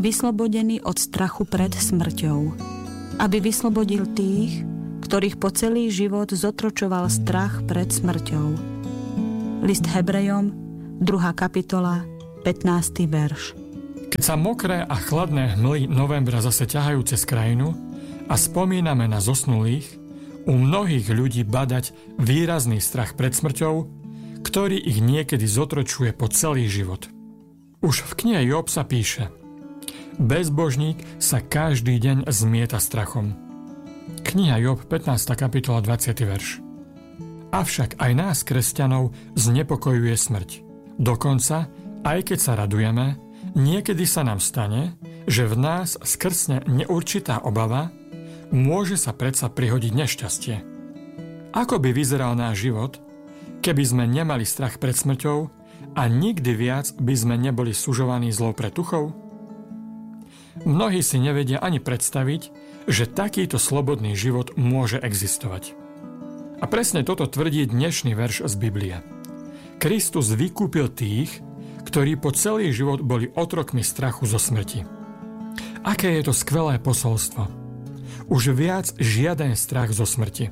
vyslobodený od strachu pred smrťou, aby vyslobodil tých, ktorých po celý život zotročoval strach pred smrťou. List Hebrejom, 2. kapitola, 15. verš. Keď sa mokré a chladné hmly novembra zase ťahajú cez krajinu a spomíname na zosnulých, u mnohých ľudí badať výrazný strach pred smrťou, ktorý ich niekedy zotročuje po celý život. Už v knihe Job sa píše: bezbožník sa každý deň zmieta strachom. Kniha Job, 15. kapitola, 20. verš. Avšak aj nás, kresťanov, znepokojuje smrť. Dokonca, aj keď sa radujeme, niekedy sa nám stane, že v nás skrsne neurčitá obava, môže sa predsa prihodiť nešťastie. Ako by vyzeral náš život, keby sme nemali strach pred smrťou a nikdy viac by sme neboli sužovaní zlou pretuchou? Mnohí si nevedia ani predstaviť, že takýto slobodný život môže existovať. A presne toto tvrdí dnešný verš z Biblie. Kristus vykúpil tých, ktorí po celý život boli otrokmi strachu zo smrti. Aké je to skvelé posolstvo. Už viac žiaden strach zo smrti.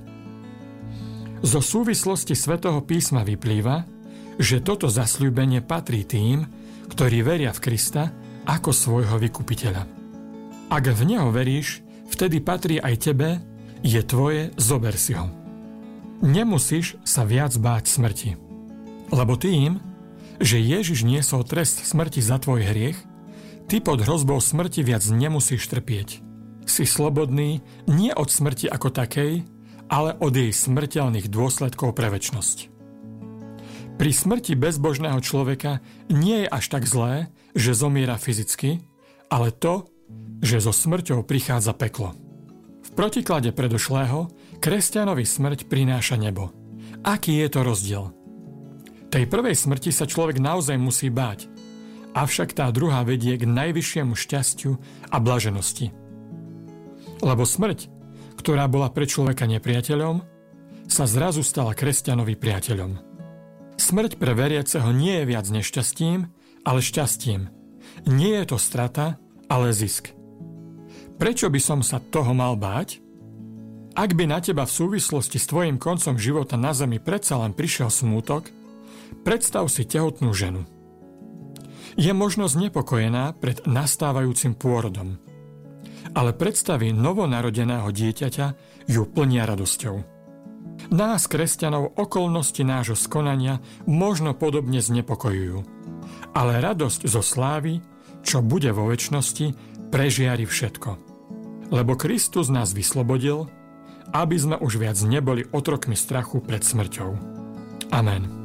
Zo súvislosti Svätého písma vyplýva, že toto zasľúbenie patrí tým, ktorí veria v Krista ako svojho vykupiteľa. Ak v Neho veríš, vtedy patrí aj tebe, je tvoje, zober si ho. Nemusíš sa viac báť smrti. Lebo tým, že Ježiš niesol trest smrti za tvoj hriech, ty pod hrozbou smrti viac nemusíš trpieť. Si slobodný nie od smrti ako takej, ale od jej smrteľných dôsledkov pre večnosť. Pri smrti bezbožného človeka nie je až tak zlé, že zomiera fyzicky, ale to, že so smrťou prichádza peklo. V protiklade predošlého, kresťanovi smrť prináša nebo. Aký je to rozdiel? Tej prvej smrti sa človek naozaj musí báť, avšak tá druhá vedie k najvyššiemu šťastiu a blaženosti. Lebo smrť, ktorá bola pre človeka nepriateľom, sa zrazu stala kresťanovi priateľom. Smrť pre veriaceho nie je viac nešťastím, ale šťastím. Nie je to strata, ale zisk. Prečo by som sa toho mal báť? Ak by na teba v súvislosti s tvojim koncom života na zemi predsa len prišiel smútok, predstav si tehotnú ženu. Je možno znepokojená pred nastávajúcim pôrodom, ale predstavy novonarodeného dieťaťa ju plnia radosťou. Nás, kresťanov, okolnosti nášho skonania možno podobne znepokojujú, ale radosť zo slávy, čo bude vo večnosti, prežiari všetko. Lebo Kristus nás vyslobodil, aby sme už viac neboli otrokmi strachu pred smrťou. Amen.